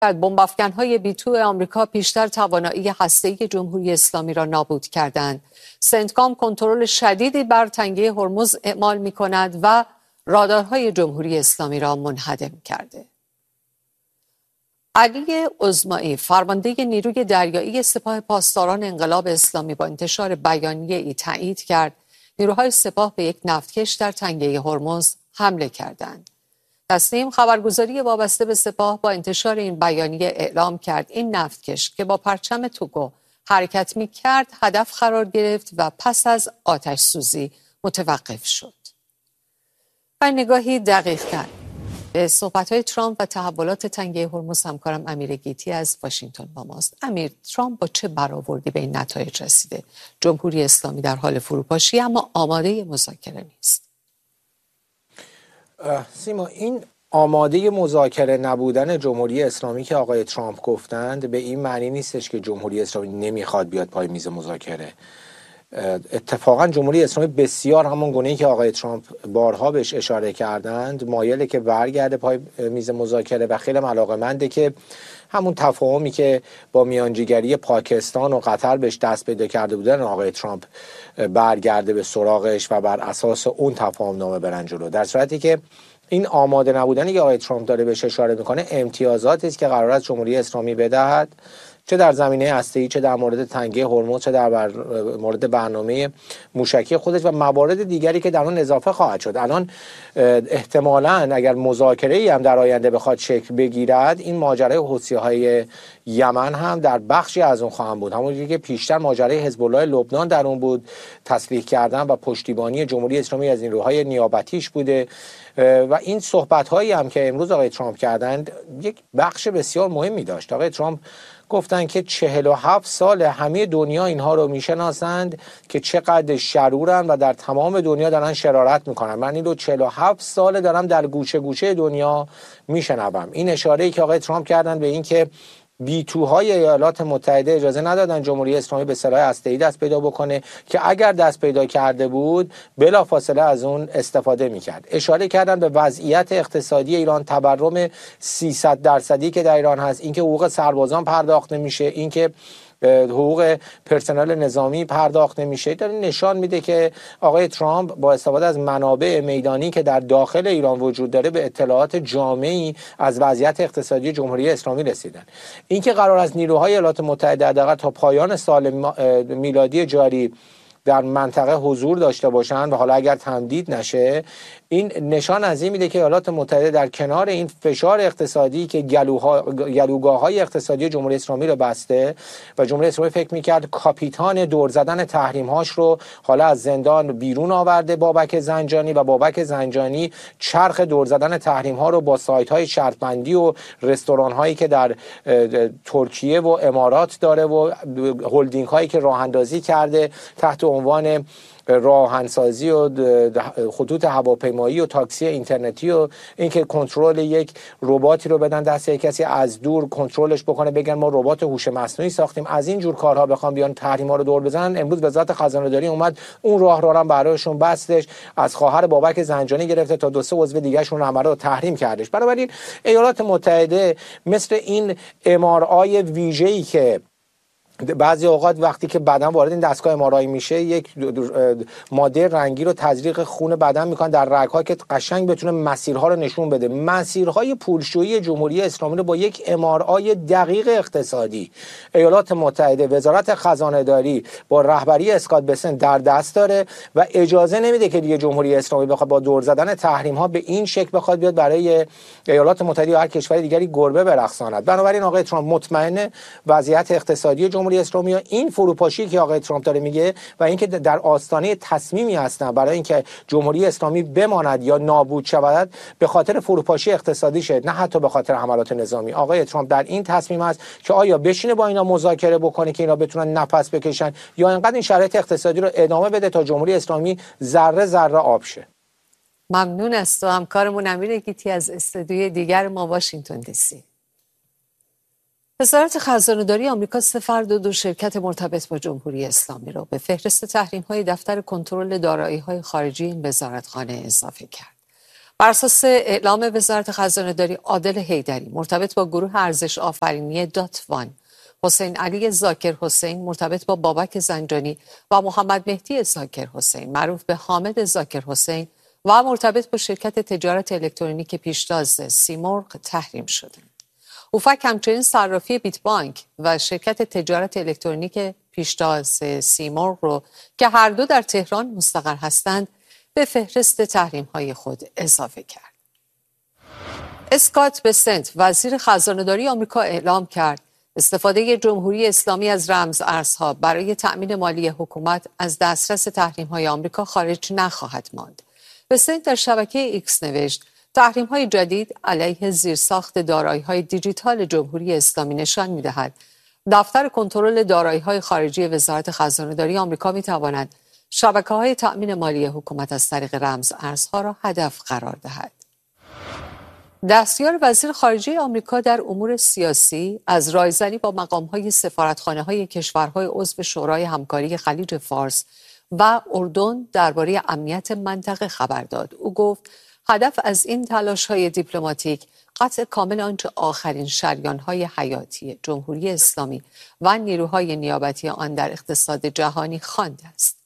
بمب‌افکن‌های B-2 آمریکا پیشتر توانایی هسته‌ای جمهوری اسلامی را نابود کردند. سنتکام کنترل شدیدی بر تنگه هرمز اعمال می‌کند و رادارهای جمهوری اسلامی را منهدم کرده. علی عظمایی فرمانده نیروی دریایی سپاه پاسداران انقلاب اسلامی با انتشار بیانیه‌ای تایید کرد نیروهای سپاه به یک نفتکش در تنگه هرمز حمله کردند. تصنیم خبرگزاری وابسته به سپاه با انتشار این بیانیه اعلام کرد این نفتکش که با پرچم توگو حرکت می‌کرد هدف قرار گرفت و پس از آتش سوزی متوقف شد. و نگاهی دقیق‌تر به صحبت‌های ترامپ و تحولات تنگه هرمز همکارم امیر گیتی از واشنگتن با ماست. امیر، ترامپ با چه برآوردی به این نتایج رسیده؟ جمهوری اسلامی در حال فروپاشی اما آماده مذاکره نیست. سیما، این آماده مذاکره نبودن جمهوری اسلامی که آقای ترامپ گفتند به این معنی نیستش که جمهوری اسلامی نمیخواد بیاد پای میز مذاکره. اتفاقا جمهوری اسلامی بسیار همون گونه‌ای که آقای ترامپ بارها بهش اشاره کردند مایله که برگرده پای میز مذاکره و خیلی علاقه‌منده که همون تفاهمی که با میانجیگری پاکستان و قطر بهش دست پیدا کرده بودن آقای ترامپ برگرده به سراغش و بر اساس اون تفاهم نامه برن جلو. در صورتی که این آماده نبودنی که آقای ترامپ داره بهش اشاره میکنه امتیازاتی است که قرار است جمهوری اسلامی بدهد، چه در زمینه هسته‌ای، چه در مورد تنگه هرمز، چه در مورد برنامه موشکی خودش و موارد دیگری که در اون اضافه خواهد شد. الان احتمالاً اگر مذاکره‌ای هم در آینده بخواد شکل بگیرد، این ماجرای حوثی‌های یمن هم در بخشی از اون خواهم بود. همونجوری که پیشتر ماجرای حزب الله لبنان در اون بود، تسلیح کردن و پشتیبانی جمهوری اسلامی از نیروهای نیابتیش بوده و این صحبت‌هایی هم که امروز آقای ترامپ کردند یک بخش بسیار مهمی داشت. آقای ترامپ گفتن که 47 سال همه دنیا اینها رو میشناسند که چقدر شرورن و در تمام دنیا دارن شرارت میکنن. من این رو 47 سال دارم در گوشه گوشه دنیا میشنوم. این اشاره‌ای که آقای ترامپ کردن به این که B-2 های ایالات متحده اجازه ندادن جمهوری اسلامی به سلاح هسته‌ای دست پیدا بکنه که اگر دست پیدا کرده بود بلافاصله از اون استفاده میکرد. اشاره کردن به وضعیت اقتصادی ایران، تورم 300% که در ایران هست، اینکه حقوق سربازان پرداخت نمیشه، اینکه حقوق پرسنل نظامی پرداخت نمیشه. داره نشان میده که آقای ترامپ با استفاده از منابع میدانی که در داخل ایران وجود داره به اطلاعات جامعی از وضعیت اقتصادی جمهوری اسلامی رسیدن. اینکه قرار است نیروهای ایالات متحده حداقل تا پایان سال میلادی جاری در منطقه حضور داشته باشند و حالا اگر تمدید نشه، این نشان از این میده که ایالات متحده در کنار این فشار اقتصادی که گلوگاه‌های اقتصادی جمهوری اسلامی رو بسته و جمهوری اسلامی فکر میکرد کاپیتان دور زدن تحریم‌هاش رو حالا از زندان بیرون آورده بابک زنجانی و بابک زنجانی چرخ دور زدن تحریم‌ها رو با سایت‌های شرط‌بندی و رستوران‌هایی که در ترکیه و امارات داره و هلدینگ‌هایی که راه‌اندازی کرده تحت عنوان راه‌اندازی و خطوط هواپیمایی و تاکسی اینترنتی و اینکه کنترل یک رباتی رو بدن دست یک کسی از دور کنترلش بکنه، بگن ما ربات هوش مصنوعی ساختیم، از این جور کارها بخوام بیان تحریم‌ها رو دور بزنن. امروز وزارت خزانه‌داری اومد اون راه رو هم برایشون بستش، از خواهر بابک زنجانی گرفته تا دو سه عضو دیگه‌شون هم رو تحریم کردش. بنابراین ایالات متحده مثل این MRI ویژه‌ای که بعضی اوقات وقتی که بدن وارد این دستگاه ام‌آرآی میشه یک ماده رنگی رو تزریق خون بدن میکنن در رگ‌ها که قشنگ بتونه مسیرها رو نشون بده. مسیرهای پولشویی جمهوری اسلامی رو با یک MRI دقیق اقتصادی ایالات متحده، وزارت خزانه‌داری با رهبری اسکات بسن در دست داره و اجازه نمیده که دیگه جمهوری اسلامی بخواد با دور زدن تحریم‌ها به این شکل بخواد بیاد برای ایالات متحده یا هر کشور دیگری گربه برقصاند. بنابراین آقای ترامپ مطمئن وضعیت اقتصادی جمهوری اسلامی این فروپاشی که آقای ترامپ داره میگه و اینکه در آستانه تصمیمی هستن برای اینکه جمهوری اسلامی بماند یا نابود شود به خاطر فروپاشی اقتصادی شه، نه حتی به خاطر حملات نظامی. آقای ترامپ در این تصمیم است که آیا بشینه با اینا مذاکره بکنه که اینا بتونن نفس بکشن یا اینقدر این شرایط اقتصادی رو ادامه بده تا جمهوری اسلامی ذره ذره آب شه. ممنون است. همکارمون امیر گیتی از استودیوی دیگر ما واشنگتن دی سی. وزارت خزانه‌داری آمریکا 3 فرد و 2 شرکت مرتبط با جمهوری اسلامی را به فهرست تحریم‌های دفتر کنترل دارایی‌های خارجی این وزارتخانه اضافه کرد. بر اساس اعلام وزارت خزانه‌داری، عادل حیدری مرتبط با گروه ارزش آفرینی دات1، حسین علی ذاکر حسین مرتبط با بابک زنجانی و محمد مهدی ذاکر حسین معروف به حامد ذاکر حسین و مرتبط با شرکت تجارت الکترونیک پیشتاز سیمرغ تحریم شدند. اوفک همچنین صرافی بیت بانک و شرکت تجارت الکترونیک پیشتاز سیمرغ رو که هر دو در تهران مستقر هستند به فهرست تحریم‌های خود اضافه کرد. اسکات بسنت وزیر خزانه‌داری آمریکا اعلام کرد استفاده جمهوری اسلامی از رمز ارزها برای تأمین مالی حکومت از دسترس تحریم‌های آمریکا خارج نخواهد ماند. بسنت در شبکه ایکس نوشت تحریم‌های جدید علیه زیرساخت دارایی‌های دیجیتال جمهوری اسلامی نشان می‌دهد دفتر کنترل دارایی‌های خارجی وزارت خزانه‌داری آمریکا می‌تواند شبکه‌های تأمین مالی حکومت از طریق رمز ارزها را هدف قرار دهد. دستیار وزیر خارجه آمریکا در امور سیاسی از رایزنی با مقام‌های سفارتخانه‌های کشورهای عضو شورای همکاری خلیج فارس و اردن درباره امنیت منطقه خبر داد. او گفت هدف از این تلاش‌های دیپلماتیک قطع کامل آنچه آخرین شریان‌های حیاتی جمهوری اسلامی و نیروهای نیابتی آن در اقتصاد جهانی خوانده است.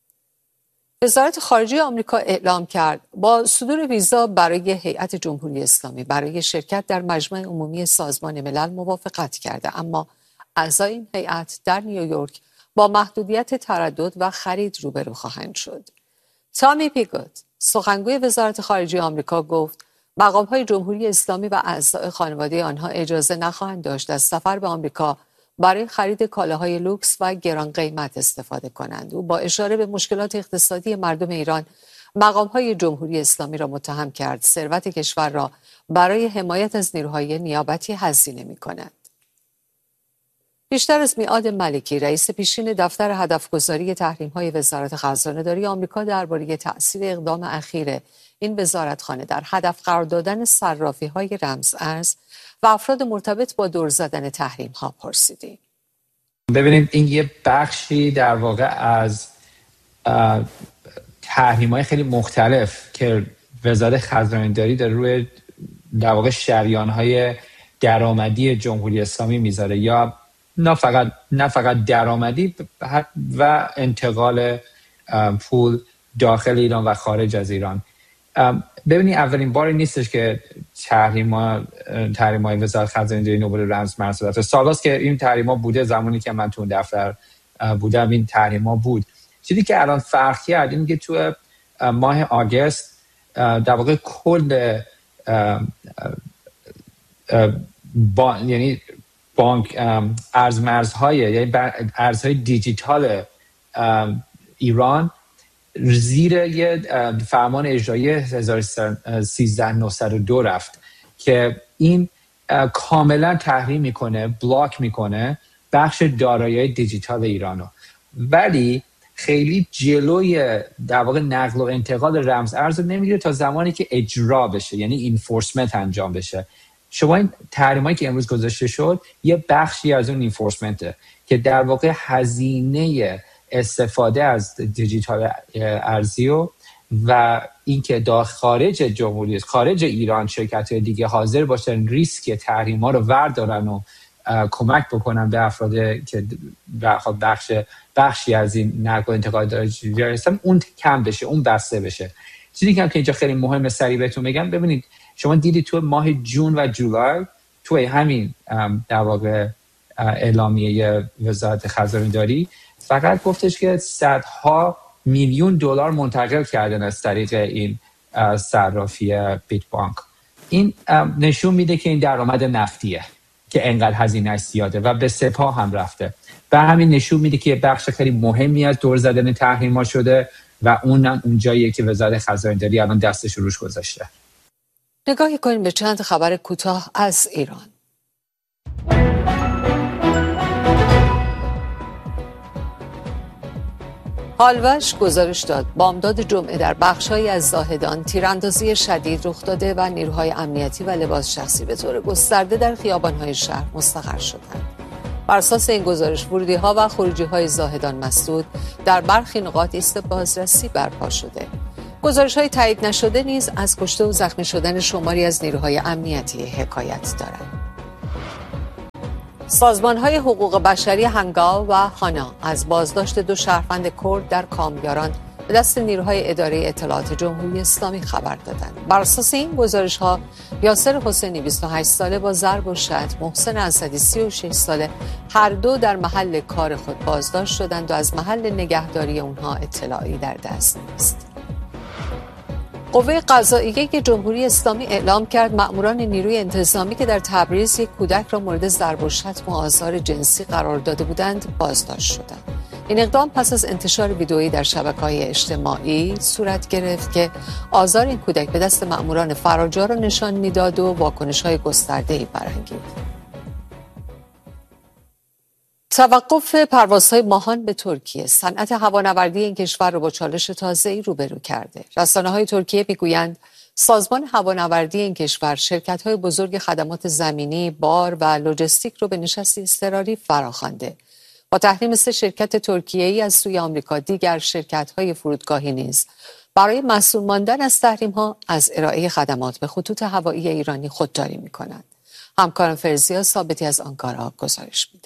وزارت خارجه آمریکا اعلام کرد با صدور ویزا برای هیئت جمهوری اسلامی برای شرکت در مجمع عمومی سازمان ملل موافقت کرده، اما اعضای این هیئت در نیویورک با محدودیت تردد و خرید روبرو خواهند شد. تامی پیگوت سخنگوی وزارت خارجه آمریکا گفت مقام‌های جمهوری اسلامی و اعضای خانواده آنها اجازه نخواهند داشت از سفر به آمریکا برای خرید کالاهای لوکس و گران قیمت استفاده کنند. او با اشاره به مشکلات اقتصادی مردم ایران مقام‌های جمهوری اسلامی را متهم کرد ثروت کشور را برای حمایت از نیروهای نیابتی هزینه می‌کنند. بیشتر از میعاد ملکی رئیس پیشین دفتر هدفگذاری تحریم‌های وزارت خزانه‌داری آمریکا درباره تأثیر اقدام اخیر این وزارتخانه در هدف قرار دادن صرافی‌های رمز ارز و افراد مرتبط با دور زدن تحریم‌ها پرسیدیم. ببینید این یه بخشی در واقع از تحریم‌های خیلی مختلف که وزارت خزانه‌داری در روی در واقع شریان‌های درآمدی جمهوری اسلامی میذاره، یا نه فقط درآمدی و انتقال پول داخل ایران و خارج از ایران. ببینید اولین باری نیستش که تحریم‌های وزارت خزانه‌داری نوبل رمز مرز داره. سالاست که این تحریم‌ها بوده، زمانی که من تو دفتر بودم این تحریم‌ها بود. چیزی که الان فرق کرد اینه که تو ماه آگوست در واقع کل یعنی بانک ارزمرزهای یعنی ارزهای دیجیتال ایران زیر یه فرمان اجرایی 13902 رفت که این کاملا تحریم میکنه، بلاک میکنه بخش دارایی‌های دیجیتال ایرانو، ولی خیلی جلوی در واقع نقل و انتقال رمز ارز نمیگیره تا زمانی که اجرا بشه، یعنی انفورسمنت انجام بشه. شما این تحریمایی که امروز گذاشته شد یه بخشی از اون انفورسمنته که در واقع هزینه استفاده از دیجیتال ارزی و اینکه خارج جمهوری خارج ایران شرکت‌های دیگه حاضر باشن ریسک تحریم‌ها رو وردارن و کمک بکنن به افراد که بخشی از این نقل و انتقال دارایی هستن، اون کم بشه، اون بسته بشه. چیزی که اینجا خیلی مهمه سریع بهتون بگم، ببینید شما دیدید تو ماه جون و جولای تو همین در واقع اعلامیه وزارت خزانه‌داری فقط گفتش که صدها میلیون دلار منتقل کردن از طریق این صرافی بیت بانک. این نشون میده که این درآمد نفتیه که انقدر هزینه‌اش زیاده و به سپاه هم رفته. و همین نشون میده که بخش خیلی مهمی از دور زدن تحریم‌ها شده و اونم اون جاییه که وزارت خزانه‌داری الان دستش روش گذاشته. نگاهی کنیم به چند خبر کوتاه از ایران. هالوش گزارش داد بامداد جمعه در بخش‌هایی از زاهدان تیراندازی شدید رخ داده و نیروهای امنیتی و لباس شخصی به طور گسترده در خیابان‌های شهر مستقر شدند. بر اساس این گزارش ورودی‌ها و خروجی‌های زاهدان مسدود، در برخی نقاط ایست بازرسی برپا شده. گزارش‌های تایید نشده نیز از کشته و زخمی شدن شماری از نیروهای امنیتی حکایت دارند. سازمان‌های حقوق بشری هنگاو و هانا از بازداشت 2 شهروند کرد در کامیاران به دست نیروهای اداره اطلاعات جمهوری اسلامی خبر دادند. بر اساس این گزارش‌ها یاسر حسینی 28 ساله با ضرب و شتم، محسن اسدی 36 ساله هر دو در محل کار خود بازداشت شدند و از محل نگهداری اونها اطلاعی در دست نیست. قوه قضائیه جمهوری اسلامی اعلام کرد مأموران نیروی انتظامی که در تبریز یک کودک را مورد ضرب و شتم و آزار جنسی قرار داده بودند بازداشت شدند. این اقدام پس از انتشار ویدئویی در شبکه‌های اجتماعی صورت گرفت که آزار این کودک به دست مأموران فراجا را نشان می‌داد و واکنش‌های گسترده‌ای برانگیخت. توقف پروازهای ماهان به ترکیه صنعت هوانوردی این کشور را با چالش تازه‌ای روبرو کرده. رسانه‌های ترکیه میگویند سازمان هوانوردی این کشور شرکت‌های بزرگ خدمات زمینی، بار و لوجستیک را به نشستی اضطراری فراخوانده. با تحریم 3 شرکت ترکیه‌ای از سوی آمریکا، دیگر شرکت‌های فرودگاهی نیز برای مسئول ماندن از تحریم‌ها از ارائه خدمات به خطوط هوایی ایرانی خودداری می‌کنند. همکارم فرزیا ثابتی از آنکارا گزارش میده.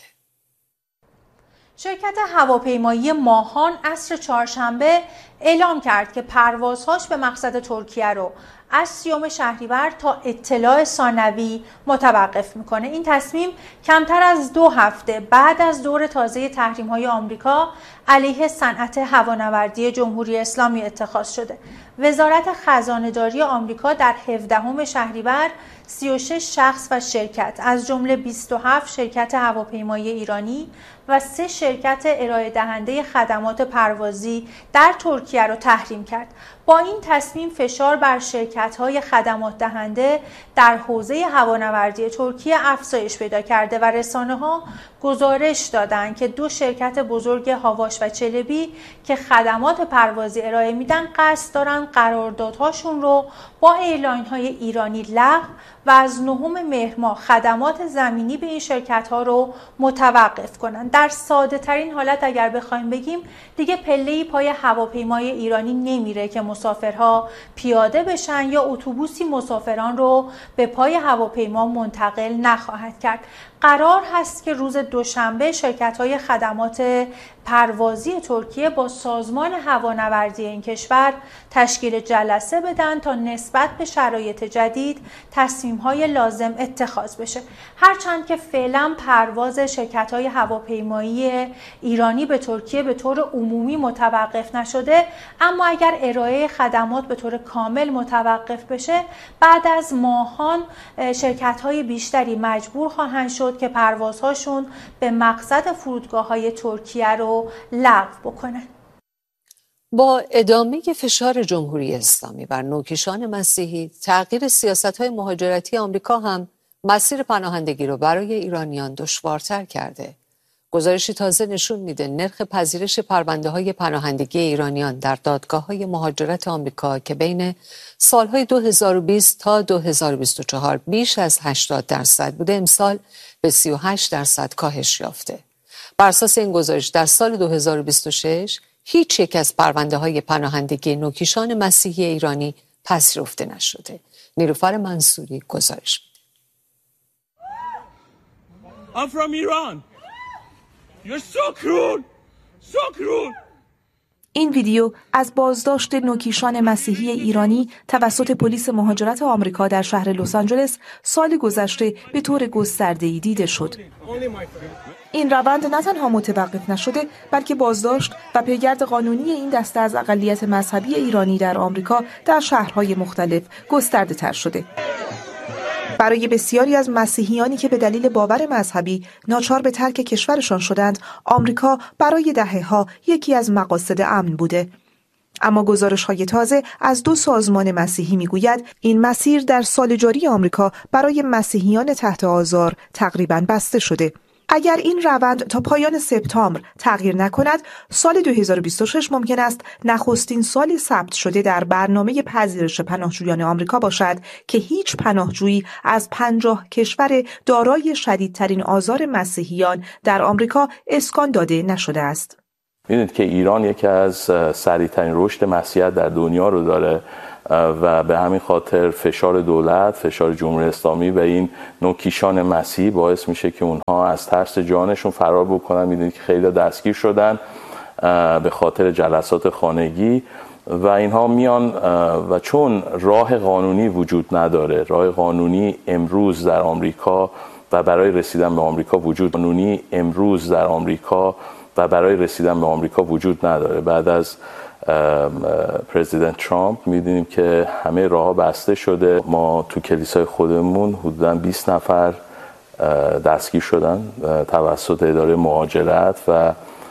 شرکت هواپیمایی ماهان عصر چهارشنبه اعلام کرد که پروازهاش به مقصد ترکیه رو از 30 شهریور تا اطلاع ثانوی متوقف میکنه. این تصمیم کمتر از 2 هفته بعد از دور تازه تحریم‌های آمریکا علیه صنعت هوانوردی جمهوری اسلامی اتخاذ شده. وزارت خزانه‌داری آمریکا در 17 شهریور 36 شخص و شرکت از جمله 27 شرکت هواپیمایی ایرانی و 3 شرکت ارائه دهنده خدمات پروازی در ترکیه را تحریم کرد. با این تصمیم فشار بر شرکت‌های خدمات دهنده در حوزه هوانوردی ترکیه افزایش پیدا کرده و رسانه‌ها گزارش دادند که 2 شرکت بزرگ هاواش و چلبی که خدمات پروازی ارائه میدن قصد دارن قراردادهاشون رو با ایرلاین‌های ایرانی لغو و از 9 مهر ماه خدمات زمینی به این شرکت‌ها رو متوقف کنند. در ساده ترین حالت اگر بخوایم بگیم دیگه پله‌ای پای هواپیمای ایرانی نمیره که مسافرها پیاده بشن یا اتوبوسی مسافران رو به پای هواپیما منتقل نخواهد کرد. قرار هست که روز دوشنبه شرکت‌های خدمات پروازی ترکیه با سازمان هوانوردی این کشور تشکیل جلسه بدن تا نسبت به شرایط جدید تصمیم‌های لازم اتخاذ بشه. هرچند که فعلا پرواز شرکت‌های هواپیمایی ایرانی به ترکیه به طور عمومی متوقف نشده، اما اگر ارائه خدمات به طور کامل متوقف بشه، بعد از ماهان شرکت‌های بیشتری مجبور خواهند شد که پروازهاشون به مقصد فرودگاه‌های ترکیه رو لغو بکنن. با ادامه فشار جمهوری اسلامی بر نوکیشان مسیحی، تغییر سیاست‌های مهاجرتی آمریکا هم مسیر پناهندگی رو برای ایرانیان دشوارتر کرده. گزارشی تازه نشون میده نرخ پذیرش پرونده‌های پناهندگی ایرانیان در دادگاه‌های مهاجرت آمریکا که بین سال‌های 2020 تا 2024 بیش از 80% بوده، امسال به 38% کاهش یافته. بر اساس این گزارش در سال 2026 هیچ یک از پرونده‌های پناهندگی نوکیشان مسیحی ایرانی پذیرفته نشده. نیلوفر منصوری گزارش میده. I'm from Iran. You're so cruel. So cruel. این ویدیو از بازداشت نوکیشان مسیحی ایرانی توسط پلیس مهاجرت آمریکا در شهر لس آنجلس سال گذشته به طور گسترده‌ای دیده شد. این روند نه تنها متوقف نشده، بلکه بازداشت و پیگرد قانونی این دسته از اقلیت مذهبی ایرانی در آمریکا در شهرهای مختلف گسترده تر شده. برای بسیاری از مسیحیانی که به دلیل باور مذهبی ناچار به ترک کشورشان شدند، آمریکا برای دهه‌ها یکی از مقاصد امن بوده. اما گزارش‌های تازه از 2 سازمان مسیحی می‌گوید این مسیر در سال جاری آمریکا برای مسیحیان تحت آزار تقریباً بسته شده. اگر این روند تا پایان سپتامبر تغییر نکند، سال 2026 ممکن است نخستین سالی ثبت شده در برنامه پذیرش پناهجویان آمریکا باشد که هیچ پناهجویی از 50 کشور دارای شدیدترین آزار مسیحیان در آمریکا اسکان داده نشده است. میدونید که ایران یکی از سریع‌ترین رشد مسیحیت در دنیا رو داره و به همین خاطر فشار دولت، فشار جمهوری اسلامی و این نوکیشان مسیحی باعث میشه که اونها از ترس جانشون فرار بکنن. میدونید که خیلی دستگیر شدن به خاطر جلسات خانگی و اینها میان و چون راه قانونی وجود نداره، راه قانونی امروز در آمریکا و برای رسیدن به آمریکا وجود نداره. بعد از پرزیدنت ترامپ می‌بینیم که همه راه‌ها بسته شده. ما تو کلیسای خودمون حدوداً 20 نفر دستگیر شدن توسط اداره مهاجرت و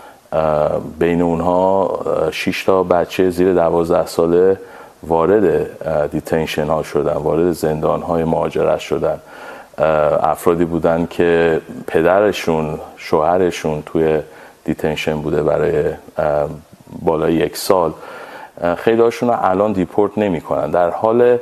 بین اونها 6 تا بچه زیر 12 ساله وارد دیتنشن ها شدن، وارد زندان های مهاجرت شدن. افرادی بودن که پدرشون، شوهرشون توی دیتنشن بوده برای بالای 1 سال. خیلی هاشون رو الان دیپورت نمی کنن، در حال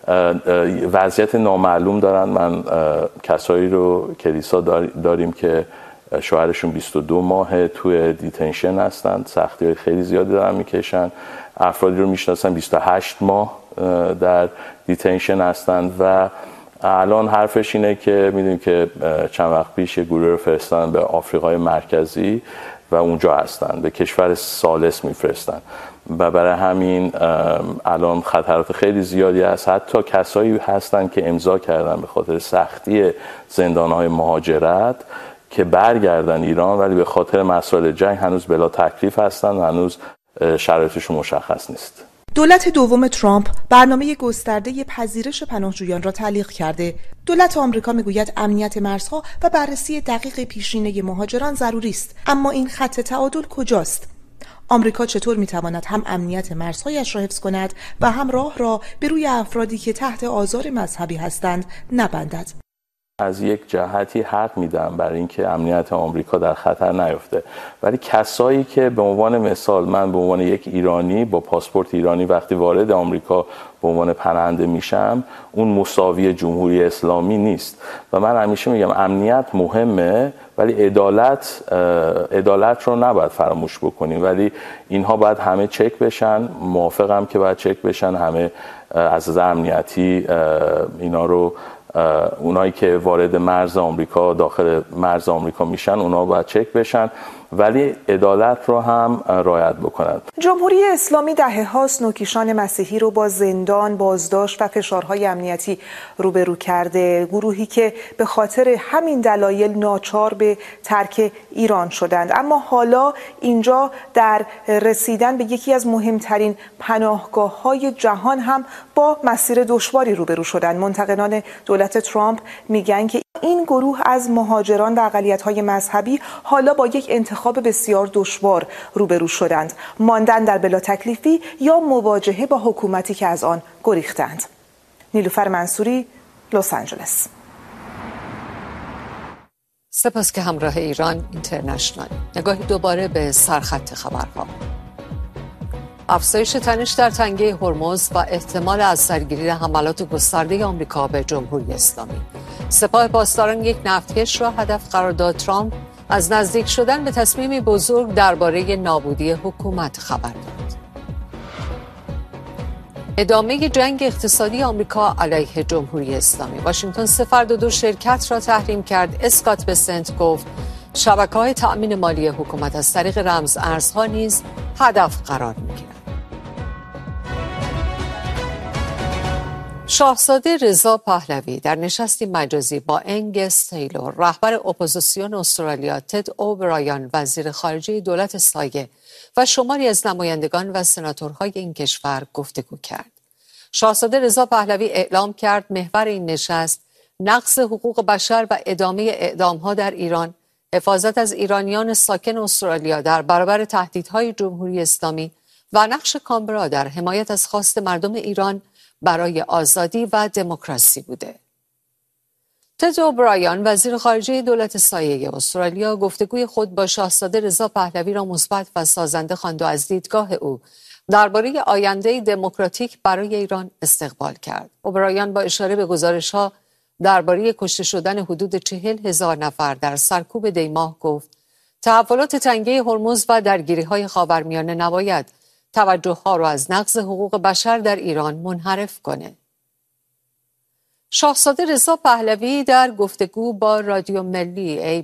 وضعیت نامعلوم دارن. من کسایی رو کلیسا داریم که شوهرشون 22 ماه توی دیتنشن هستن، سختی های خیلی زیادی دارن میکشن. افرادی رو میشناسن 28 ماه در دیتنشن هستن و الان حرفش اینه که میدونیم که چند وقت پیش یه گروه رو فرستادن به آفریقای مرکزی و اونجا هستن، به کشور ثالث میفرستن و برای همین الان خطرات خیلی زیادی هست. حتی کسایی هستن که امضا کردن به خاطر سختی زندانهای مهاجرت که برگردن ایران، ولی به خاطر مسائل جنگ هنوز بلا تکلیف هستن و هنوز شرایطشون مشخص نیست. دولت دوم ترامپ برنامه گسترده پذیرش پناهجویان را تعلیق کرده. دولت آمریکا میگوید امنیت مرزها و بررسی دقیق پیشینه مهاجران ضروری است، اما این خط تعادل کجاست؟ آمریکا چطور میتواند هم امنیت مرزهایش را حفظ کند و هم راه را به روی افرادی که تحت آزار مذهبی هستند نبندد؟ از یک جهتی حق میدم برای اینکه امنیت آمریکا در خطر نیفته، ولی کسایی که به عنوان مثال من به عنوان یک ایرانی با پاسپورت ایرانی وقتی وارد آمریکا به عنوان پناهنده میشم، اون مساوی جمهوری اسلامی نیست. و من همیشه میگم امنیت مهمه ولی عدالت رو نباید فراموش بکنیم، ولی اینها باید همه چک بشن. موافقم که باید چک بشن همه از نظر امنیتی اینا رو. اونایی که وارد مرز آمریکا، داخل مرز آمریکا میشن، اونا باید چک بشن ولی عدالت رو هم رعایت بکنند. جمهوری اسلامی دهه‌هاست نوکیشان مسیحی رو با زندان، بازداشت و فشارهای امنیتی روبرو کرده. گروهی که به خاطر همین دلایل ناچار به ترک ایران شدند، اما حالا اینجا در رسیدن به یکی از مهمترین پناهگاه‌های جهان هم با مسیر دشواری روبرو شدند. منتقدان دولت ترامپ میگن که این گروه از مهاجران و اقلیت‌های مذهبی حالا با یک انتخاب بسیار دشوار روبرو شدند: ماندن در بلا تکلیفی یا مواجهه با حکومتی که از آن گریختند. نیلوفر منصوری، لس آنجلس. سپاس که همراه ایران اینترنشنال. نگاهی دوباره به سرخط خبرها. افزایش تنش در تنگه هرمز و احتمال از سرگیری حملات گسترده آمریکا به جمهوری اسلامی. سپاه پاسداران یک نفتکش را هدف قرار داد. ترامپ از نزدیک شدن به تصمیمی بزرگ درباره نابودی حکومت خبر داد. ادامه جنگ اقتصادی آمریکا علیه جمهوری اسلامی. واشنگتن 0 شرکت را تحریم کرد. اسکات بسنت گفت شبکه‌های تأمین مالی حکومت از طریق رمز ارزها نیز هدف قرار می‌گیرند. شاهزاده رضا پهلوی در نشستی مجازی با انگس تیلور، رهبر اپوزیسیون استرالیا، تد اوبرایان، وزیر خارجه دولت سایه و شماری از نمایندگان و سناتورهای این کشور گفتگو کرد. شاهزاده رضا پهلوی اعلام کرد محور این نشست نقض حقوق بشر و ادامه اعدام‌ها در ایران، حفاظت از ایرانیان ساکن استرالیا در برابر تهدیدهای جمهوری اسلامی و نقش کانبرا در حمایت از خواست مردم ایران برای آزادی و دموکراسی بوده. تد اوبرایان، وزیر خارجه دولت سایه استرالیا، گفتگوی خود با شاهزاده رضا پهلوی را مثبت و سازنده خواند و از دیدگاه او درباره آینده دموکراتیک برای ایران استقبال کرد. اوبرایان با اشاره به گزارش‌ها درباره کشته شدن حدود 40,000 نفر در سرکوب دیماه گفت تحولات تنگه هرمز و درگیری‌های خاورمیانه نباید توجه‌ها را از نقض حقوق بشر در ایران منحرف کنه. شاهزاده رضا پهلوی در گفتگو با رادیو ملی